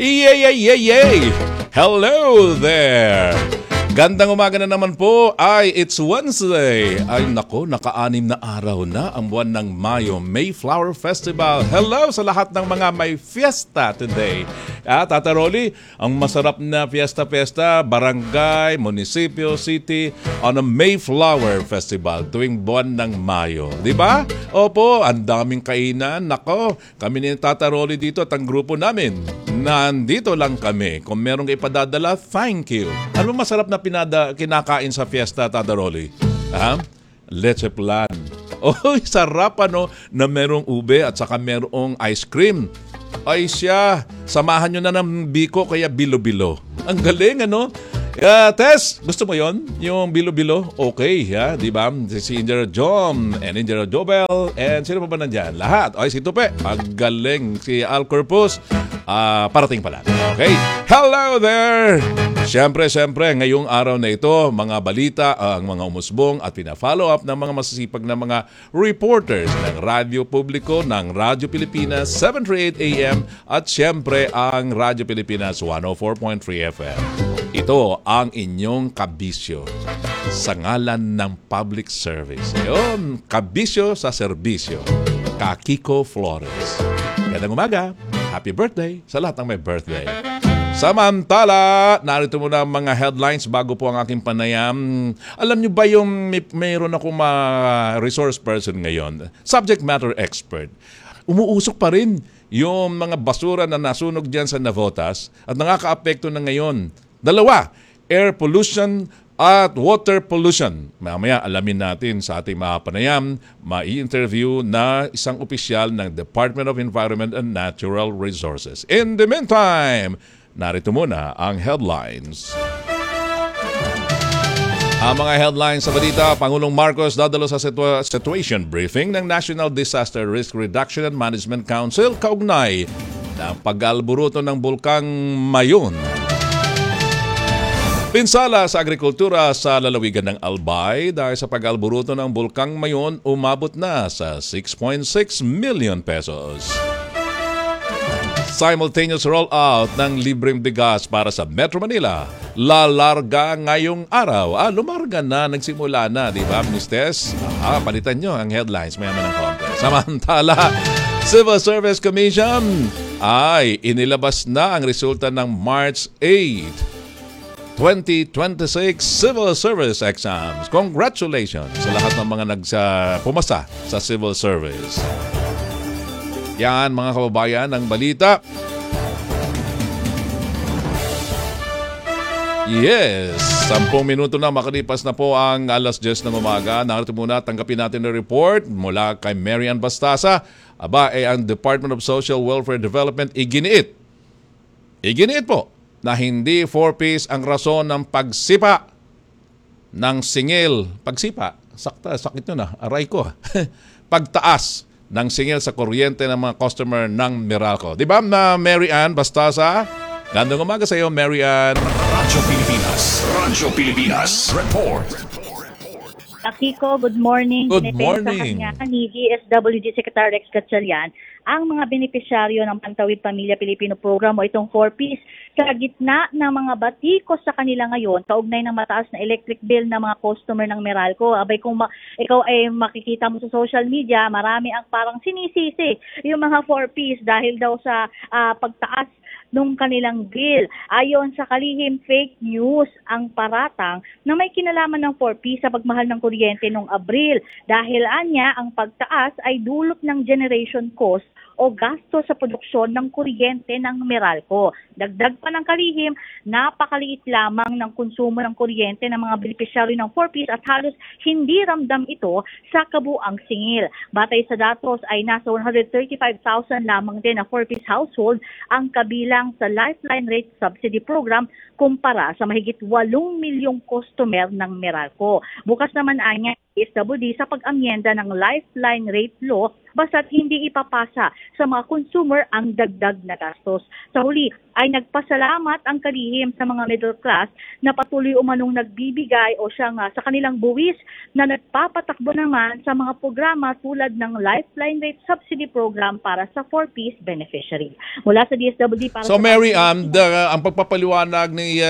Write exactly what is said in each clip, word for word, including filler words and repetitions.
Yay, yay, yay, yay! Hello there! Gandang umaga na naman po. Ay, it's Wednesday. Ay, nako, naka-anim na araw na ang buwan ng Mayo, Mayflower Festival. Hello sa lahat ng mga may fiesta today. At Tata Rolly, ang masarap na fiesta-fiesta, barangay, munisipyo, city, on a Mayflower Festival tuwing buwan ng Mayo. Di ba? Opo, ang daming kainan. Nako, kami ni Tata Rolly dito at ang grupo namin. Nandito lang kami. Kung merong ipadadala, thank you. Ano masarap na pinada, kinakain sa fiesta, Tata Rolly? Ha? Leche plan. Oh, sarap ano na merong ube at saka merong ice cream. Ay siya, samahan nyo na ng biko kaya bilo-bilo. Ang galing ano? Uh, Tess, gusto mo yon? Yung bilo-bilo? Okay, ha? Di ba? Si Engineer John and Engineer Jobel and sino pa ba nandyan? Lahat. Ay, si Tupe. Ang galing. Si Al Corpus. Uh, parating pala. Okay. Hello there! Siyempre, siyempre, ngayong araw na ito, mga balita, ang mga umusbong at pina-follow up ng mga masasipag na mga reporters ng Radyo Publiko, ng Radyo Pilipinas, seven thirty-eight A M at siyempre ang Radyo Pilipinas one oh four point three F M. Ito ang inyong kabisyo sa ngalan ng public service. Ayun, kabisyo sa serbisyo. Kakiko Flores. Gandang umaga. Happy birthday sa lahat ng may birthday. Samantala, narito muna ang mga headlines bago po ang aking panayam. Alam niyo ba yung may, mayroon akong mga resource person ngayon? Subject matter expert. Umuusok pa rin yung mga basura na nasunog dyan sa Navotas at nakaka-apekto na ngayon. Dalawa, air pollution at water pollution. Mamaya alamin natin sa ating mga panayam, mai-interview na isang opisyal ng Department of Environment and Natural Resources. In the meantime, narito muna ang headlines. Ang mga headlines sa balita, Pangulong Marcos dadalo sa situa- situation briefing ng National Disaster Risk Reduction and Management Council kaugnay ng pag-alburuto ng bulkang Mayon. Pinsala sa agrikultura sa lalawigan ng Albay dahil sa pag-alburuto ng bulkang Mayon umabot na sa six point six million pesos. Simultaneous rollout ng libreng bigas para sa Metro Manila. Lalarga ngayong araw. Ah, lumarga na, nagsimula na, di ba, Mister Ah, palitan nyo ang headlines, mayaman ng konti. Samantala, Civil Service Commission ay inilabas na ang resulta ng March eighth, twenty twenty-six Civil Service Exams. Congratulations sa lahat ng mga nagsa pumasa sa Civil Service. Yan mga kababayan ang balita. Yes, sampung minuto na makalipas na po ang alas diyes ng umaga. Narito muna, tanggapin natin ang report mula kay Marian Bastasa. Aba, eh, ang Department of Social Welfare Development iginiit. Iginiit po na hindi four-piece ang rason ng pagsipa ng singil. Pagsipa, sakta, sakit nyo na, aray ko. Pagtaas ng singil sa kuryente ng mga customer ng Meralco. Di ba na Mary Ann Bastasa? Gandang umaga sa iyo, Mary Ann. Radyo Pilipinas. Radyo Pilipinas. Report. Akiko, good morning. Good morning. Sa kanya ni D S W D Secretary Rex Gatchalian ang mga benepisyaryo ng Pantawid Pamilya Pilipino Program o itong four-piece sa gitna ng mga batikos sa kanila ngayon kaugnay ng mataas na electric bill ng mga customer ng Meralco. Abay, kung ma- ikaw ay makikita mo sa social media, marami ang parang sinisisi yung mga four-piece dahil daw sa uh, pagtaas nung kanilang bill. Ayon sa kalihim, fake news ang paratang na may kinalaman ng four-piece sa pagmahal ng kuryente noong Abril. Dahil anya, ang pagtaas ay dulot ng generation cost o gasto sa produksyon ng kuryente ng Meralco. Dagdag pa ng kalihim, napakaliit lamang ng konsumo ng kuryente ng mga benepisyaryo ng four-piece at halos hindi ramdam ito sa kabuang singil. Batay sa datos ay nasa one hundred thirty-five thousand lamang din na four-piece household ang kabilang sa Lifeline Rate Subsidy Program kumpara sa mahigit walong milyong customer ng Meralco. Bukas naman anya D S W D sa pag-amyenda ng Lifeline Rate Law basta't hindi ipapasa sa mga consumer ang dagdag na gastos. Sa huli ay nagpasalamat ang kalihim sa mga middle class na patuloy umanong nagbibigay o siyang uh, sa kanilang buwis na nagpapatakbo naman sa mga programa tulad ng Lifeline Rate Subsidy Program para sa four-piece beneficiary. Mula sa D S W D para So sa Mary, um, the, ang pagpapaliwanag ni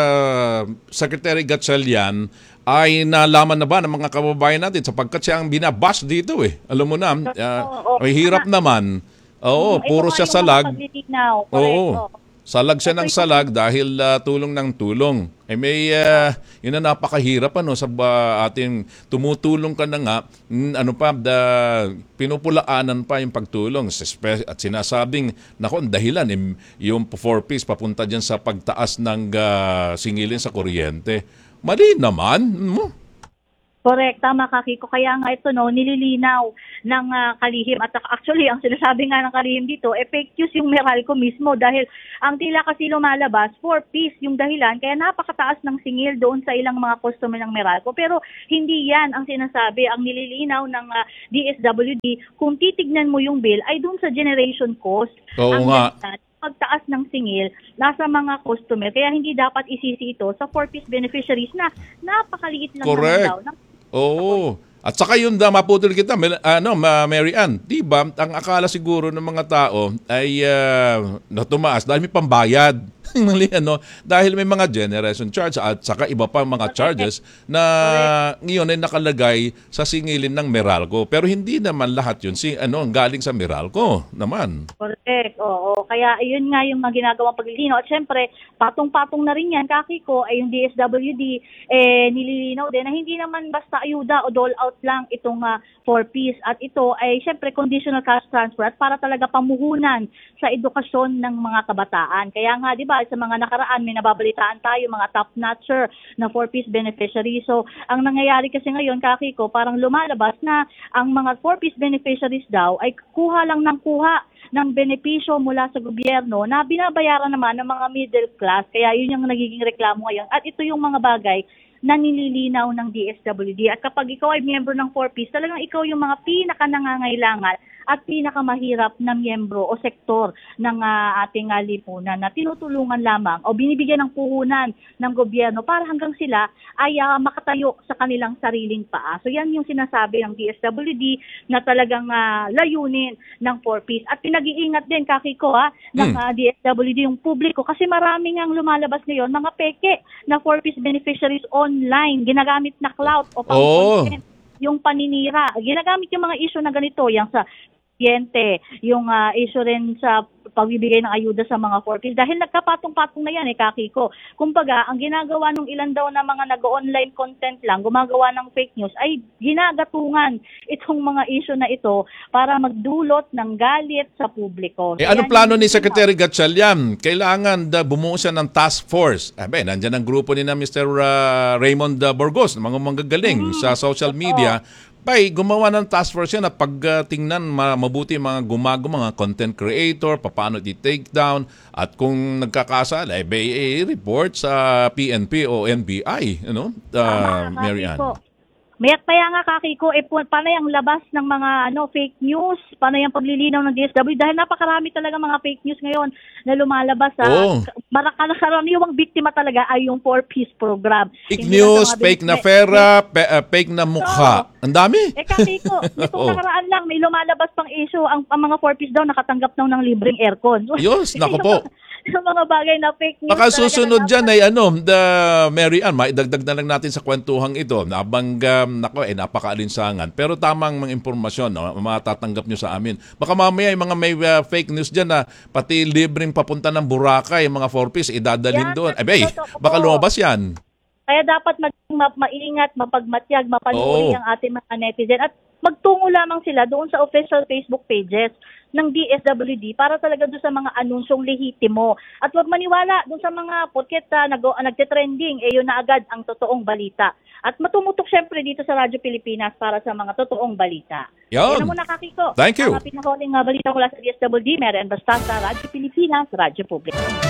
uh, Secretary Gatchalian ay nalaman na ba ng mga kababayan natin sapagkat siya ang binabash dito eh. Alam mo na, uh, may hirap naman. Oo, Hmm, puro ito siya nga yung mga salag. paglilinaw. Correct, Oo. oo. Salag siya ng salag dahil uh, tulong ng tulong. Eh may uh, yun na napakahirap ano sa uh, ating tumutulong ka na nga mm, ano pa the, pinupulaanan pa yung pagtulong at sinasabing nako ang dahilan eh, yung four piece papunta diyan sa pagtaas ng uh, singilin sa kuryente. Mali naman. Mo. Correct, tama ka Kiko. Kaya nga ito no, nililinaw ng uh, kalihim. At actually, ang sinasabi nga ng kalihim dito, eh, fake news yung Meralco mismo dahil ang tila kasi lumalabas, four-piece yung dahilan, kaya napakataas ng singil doon sa ilang mga customer ng Meralco. Pero hindi yan ang sinasabi, ang nililinaw ng uh, D S W D, kung titignan mo yung bill, ay doon sa generation cost. Oo ang nga. dahilan, pagtaas ng singil nasa mga customer. Kaya hindi dapat isisi ito sa four-piece beneficiaries na napakaliit lang Correct. naman daw. Ng Oo. At saka yun da maputol kita, Mel- ano, Ma- Mary Ann, 'di ba? Ang akala siguro ng mga tao ay uh, natumaas dahil may pambayad. Mali ano, dahil may mga generation charge at saka iba pa mga charges na ngayon ay nakalagay sa singilin ng Meralco. Pero hindi naman lahat yun si ano galing sa Meralco naman. Correct, oo. Kaya ayun nga yung mga ginagawang paglilinaw. At syempre, patong-patong na rin yan, Kaki ko, ay yung D S W D, eh, nililinaw din na hindi naman basta ayuda o dole out lang itong uh, four-piece. At ito ay syempre conditional cash transfer at para talaga pamuhunan sa edukasyon ng mga kabataan. Kaya nga, di ba, sa mga nakaraan, may nababalitaan tayo, mga top-notcher na four-piece beneficiary. So, ang nangyayari kasi ngayon, Kaki ko, parang lumalabas na ang mga four-piece beneficiaries daw ay kuha lang ng kuha ng benepisyo mula sa gobyerno na binabayaran naman ng mga middle class. Kaya yun yung nagiging reklamo ngayon. At ito yung mga bagay na nililinaw ng D S W D. At kapag ikaw ay miyembro ng four-piece, talagang ikaw yung mga pinaka-nangangailangan at pinakamahirap na miyembro o sektor ng uh, ating uh, lipunan na tinutulungan lamang o binibigyan ng puhunan ng gobyerno para hanggang sila ay uh, makatayo sa kanilang sariling paa. So yan yung sinasabi ng D S W D na talagang uh, layunin ng four-piece. At pinag-iingat din, Kaki ko, ha, ng uh, D S W D yung publiko kasi maraming ang lumalabas ngayon, mga peke na four-piece beneficiaries online, ginagamit na clout o pang-content. Yung paninira, ginagamit yung mga issue na ganito, yung sa kliyente, yung uh, issue rin sa pagbibigay ng ayuda sa mga four-piece. Dahil nagkapatong-patong na yan eh, Kaki ko. Kumbaga, ang ginagawa ng ilan daw na mga nag-online content lang, gumagawa ng fake news, ay ginagatungan itong mga issue na ito para magdulot ng galit sa publiko. Eh, anong plano ni Secretary Gatchalian? Kailangan da, bumuo siya ng task force. Abe, nandyan ang grupo ni na Mister Uh, Raymond uh, Burgos, mga manggagaling mm, sa social media. Bay, gumawa ng task force yan at pagtingnan uh, mabuti mga gumagawa, mga content creator, paano i-take down, at kung nagkakasala, eh, bay, eh, report sa P N P o N B I, you know, uh, Mary Ann. Mayak kaya nga, Kaki ko, eh, panay ang labas ng mga ano fake news, panay ang paglilinaw ng D S W dahil napakarami talaga mga fake news ngayon na lumalabas. Oh. Karaniwang biktima talaga ay yung four-piece program. Fake news, fake na pera, pe, uh, fake na mukha. So, ang dami. Eh, Kaki ko, itong nakaraan lang, may lumalabas pang issue, ang, ang mga four-piece daw nakatanggap daw ng libreng aircon. Yos, nako po. Yung mga bagay na fake news. Baka susunod dyan ay ano, the Mary Ann, maidagdag na lang natin sa kwentuhang ito. Nabang, um, nako, eh, napakaalinsangan. Pero tamang mga impormasyon, no, matatanggap nyo sa amin. Baka mamaya yung mga may uh, fake news dyan na pati libreng papunta ng Boracay, yung mga four-piece, idadalhin Yan, doon. Eh, bay, baka lumabas yan. Kaya dapat mag, ma, maingat, mapagmatyag, mapanuri Oo. ang ating mga netizen at magtungo lamang sila doon sa official Facebook pages ng D S W D para talaga doon sa mga anunsyong lehitimo. At huwag maniwala doon sa mga porket uh, nag, uh, nagte-trending, eh yun na agad ang totoong balita. At matumutok syempre dito sa Radyo Pilipinas para sa mga totoong balita. Yan. Yan muna, Kaki ko. Thank you. Ang pinakahuling uh, balita mula sa D S W D, Mary Ann Bastasa, Radyo Pilipinas, Radyo Publiko.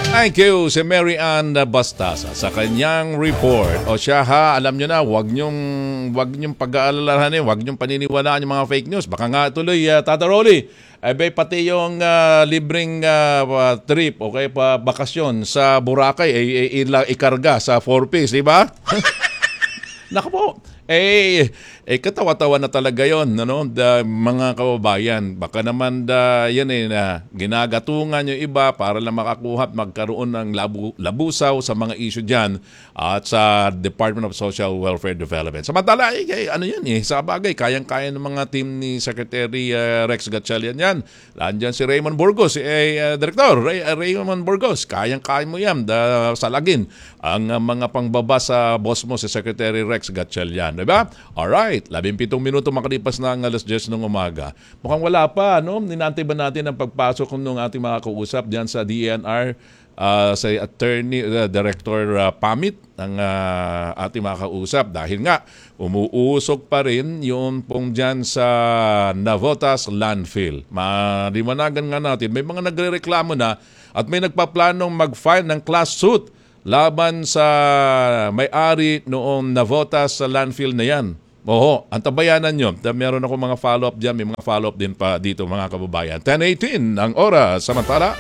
Thank you si Mary Ann Bastasa sa kanyang report. O siya ha, alam nyo na, wag nyong, wag nyong pag-aalalahanin, wag nyong paniniwalaan yung mga fake news. Baka nga tuloy, uh, Tata Rolly, eh, bay, pati yung uh, libreng uh, trip o kaya pa bakasyon sa Boracay, eh, eh, ila, ikarga sa four piece, di ba? Naku po. Eh, eh katawa-tawa na talaga yon, ano, da, mga kababayan. Baka naman da, yan eh, na ginagatungan yung iba para lang makakuha at magkaroon ng labu, labusaw sa mga issue dyan at sa Department of Social Welfare Development. Samantala, eh, eh, ano yan eh, sa bagay, kayang-kaya ng mga team ni Secretary uh, Rex Gatchalian yan. Landyan si Raymond Burgos, si eh, uh, Director Ray, uh, Raymond Burgos, kayang-kaya mo yan, da, salagin ang uh, mga pangbaba sa boss mo, si Secretary Rex Gatchalian. Diba? Alright, labimpitong minuto makalipas na ang alas diyes ng umaga. Mukhang wala pa, no? Ninantay ba natin ang pagpasok ng ating mga kausap diyan sa D E N R, uh, sa Attorney, uh, Director uh, Pamit ng uh, ating mga kausap dahil nga umuusok pa rin yung pong dyan sa Navotas Landfill. Maliwanagan nga natin, may mga nagre-reklamo na at may nagpaplanong mag-file ng class suit laban sa may-ari noong Navotas sa landfill na yan. Oo, antabayanan nyo. Meron ako mga follow-up dyan. May mga follow-up din pa dito mga kababayan. ten eighteen ang oras. Samantala,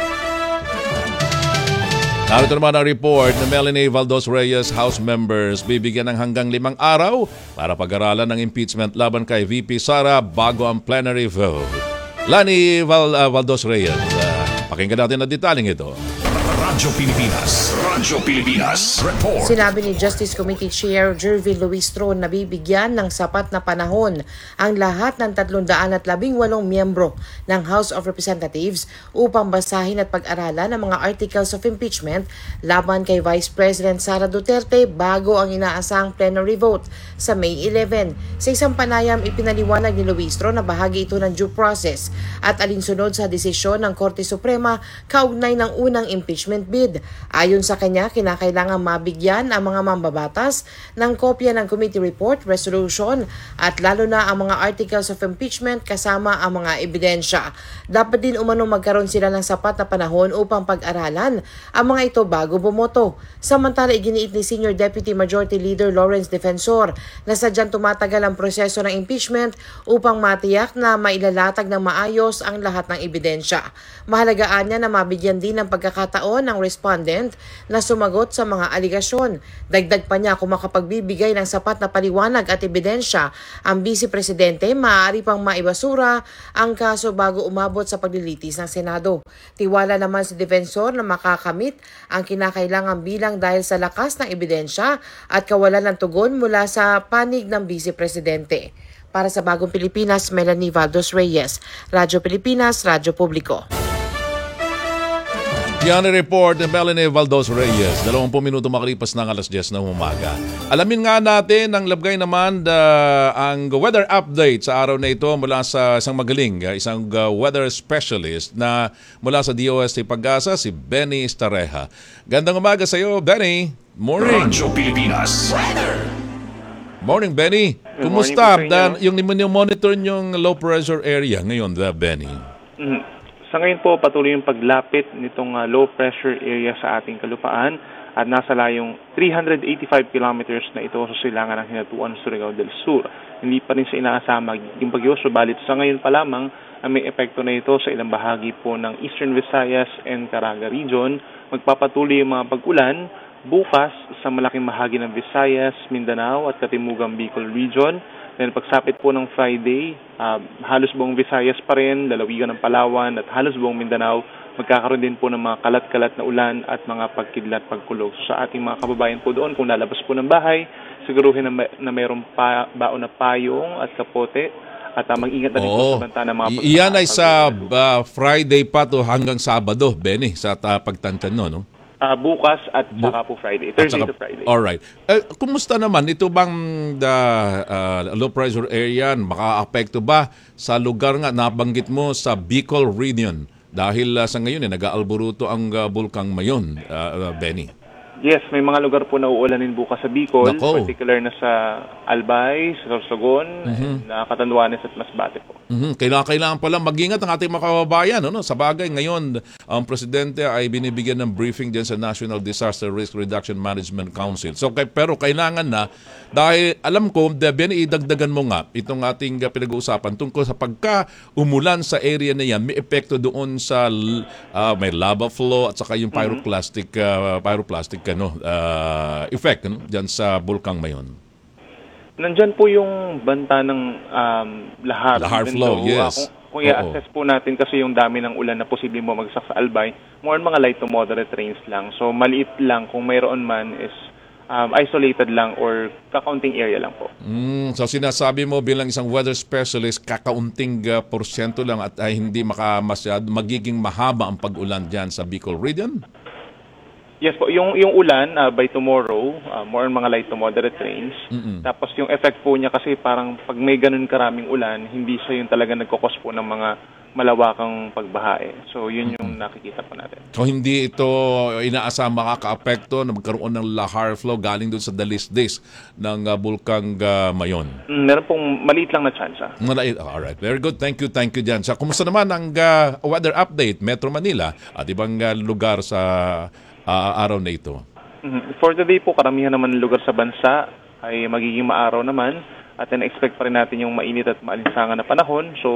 narito naman ang report na Melanie Valdos Reyes House members bibigyan ng hanggang limang araw para pag-aralan ng impeachment laban kay V P Sara bago ang plenary vote. Lani Val, uh, Valdos Reyes, uh, pakinggan natin ang detaling ito. Radyo Pilipinas. Radyo Pilipinas. Report. Sinabi ni Justice Committee Chair Jervin Luistro na bibigyan ng sapat na panahon ang lahat ng tatlong daan at labing walong miyembro ng House of Representatives upang basahin at pag-aralan ang mga articles of impeachment laban kay Vice President Sara Duterte bago ang inaasahang plenary vote sa May eleventh. Sa isang panayam, ipinaliwanag ni Luistro na bahagi ito ng due process at alinsunod sa desisyon ng Korte Suprema kaugnay ng unang impeachment bid. Ayon sa kanya, kinakailangan mabigyan ang mga mambabatas ng kopya ng committee report, resolution at lalo na ang mga articles of impeachment kasama ang mga ebidensya. Dapat din umano magkaroon sila ng sapat na panahon upang pag-aralan ang mga ito bago bumoto. Samantala, iginiit ni Senior Deputy Majority Leader Lawrence Defensor na sadyang tumatagal ang proseso ng impeachment upang matiyak na mailalatag ng maayos ang lahat ng ebidensya. Mahalagaan niya na mabigyan din ng pagkakataon ng respondent na sumagot sa mga aligasyon. Dagdag pa niya, kung makapagbibigay ng sapat na paliwanag at ebidensya ang Vice Presidente, maaari pang maibasura ang kaso bago umabot sa paglilitis ng Senado. Tiwala naman si Defensor na makakamit ang kinakailangang bilang dahil sa lakas ng ebidensya at kawalan ng tugon mula sa panig ng Vice Presidente. Para sa Bagong Pilipinas, Melanie Valdos Reyes, Radyo Pilipinas, Radyo Publiko. Yan ang report ni Melanie Valdos Reyes. Dalawampung minuto makalipas ng alas diyes ng umaga. Alamin nga natin ang labgay naman uh, ang weather update sa araw na ito mula sa isang magaling, uh, isang uh, weather specialist na mula sa D O S T Pag-asa, si Benny Stareja. Gandang umaga sa iyo, Benny. Morning. Radyo Pilipinas. Weather. Morning, Benny. Good Kumusta? morning po sa Dan, inyo. yung monitor yung low pressure area ngayon, the Benny. Mm. Sa ngayon po, patuloy yung paglapit nitong uh, low pressure area sa ating kalupaan at nasa layong three hundred eighty-five kilometers na ito sa silangan ng Hinatuan, Surigao del Sur. Hindi pa rin sa inaasama yung bagyo, subalit sa ngayon pa lamang ang may epekto na ito sa ilang bahagi po ng Eastern Visayas and Caraga region. Magpapatuloy yung mga pag-ulan bukas sa malaking bahagi ng Visayas, Mindanao at Katimugang Bicol region. Then pagsapit po ng Friday, uh, halos buong Visayas pa rin, lalawigan ng Palawan at halos buong Mindanao, magkakaroon din po ng mga kalat-kalat na ulan at mga pagkidlat, pagkulog. So, sa ating mga kababayan po doon, kung lalabas po ng bahay, siguruhin na, may, na mayroong pa, baon na payong at kapote at uh, mag-ingat na rin po sa banta ng mga I- Iyan ay sa uh, Friday pa to hanggang Sabado, Benny, sa uh, pagtantan no, no? Uh, bukas at saka po Friday, Thursday saka, to Friday. Alright. Eh, kumusta naman? Ito bang the, uh, low pressure area, maka-apekto ba sa lugar nga nabanggit mo sa Bicol region? Dahil uh, sa ngayon, eh, nag-aalburuto ang uh, bulkang Mayon, uh, uh, Benny. Yes, may mga lugar po na uulanin bukas sa Bicol, Nako. particular na sa Albay, sa Sorsogon, and, uh, Catanduanes at Masbate po. Mhm. Kailangan, kailangan pala mag-ingat ang ating mga kababayan. Ano? Sa bagay, ngayon, ang presidente ay binibigyan ng briefing dyan sa National Disaster Risk Reduction Management Council. So, kay, pero kailangan na, dahil alam ko, Deben, idagdagan mo nga itong ating uh, pinag-uusapan tungkol sa pagka umulan sa area na yan, may epekto doon sa uh, may lava flow at saka yung pyroclastic, uh, pyroclastic ano, uh, effect ano, dyan sa Bulkang Mayon. Nandyan po yung banta ng um, lahar. Lahar Even flow, though, yes. Uh, kung, kung Oo. i-assess po natin kasi yung dami ng ulan na posibleng bumagsak sa Albay, more on mga light to moderate rains lang. So maliit lang kung mayroon man is um, isolated lang or kakaunting area lang po. Mm, so sinasabi mo bilang isang weather specialist, kakaunting uh, porsyento lang at ay hindi makamasyad, magiging mahaba ang pag-ulan dyan sa Bicol region? Yes po, yung yung ulan uh, by tomorrow, uh, more on mga light to moderate rains. Mm-mm. Tapos yung effect po niya kasi parang pag may ganun karaming ulan, hindi siya yung talaga nagkukos po ng mga malawakang pagbahae. So yun yung nakikita po natin. So hindi ito inaasam makaka-apekto na magkaroon ng lahar flow galing doon sa dalisdis ng uh, Bulkang uh, Mayon? Mm, meron pong maliit lang na chance. Ah. Malait. Alright. Very good. Thank you. Thank you dyan. Sa kumusta naman ang uh, weather update, Metro Manila at ibang uh, lugar sa uh, araw na ito? Mhm. For today po, karamihan naman ng lugar sa bansa ay magiging maaraw naman at then expect pa rin natin yung mainit at maalinsangan na panahon. So